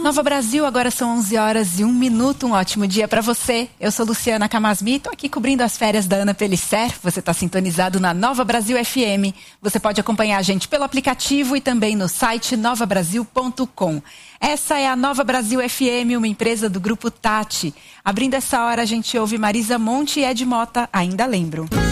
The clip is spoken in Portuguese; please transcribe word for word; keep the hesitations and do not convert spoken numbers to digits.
Nova Brasil, agora são onze horas e um minuto. Um ótimo dia para você. Eu sou Luciana Camasmi, estou aqui cobrindo as férias da Ana Pellicer. Você está sintonizado na Nova Brasil F M. Você pode acompanhar a gente pelo aplicativo e também no site nova brasil ponto com. Essa é a Nova Brasil F M, uma empresa do Grupo Tati. Abrindo essa hora, a gente ouve Marisa Monte e Ed Mota, Ainda Lembro.